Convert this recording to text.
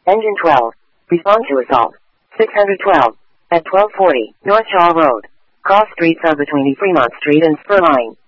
Engine 12. Respond to assault. 612. At 1240, North Shaw Road. Cross streets are between the Fremont Street and Spur Line.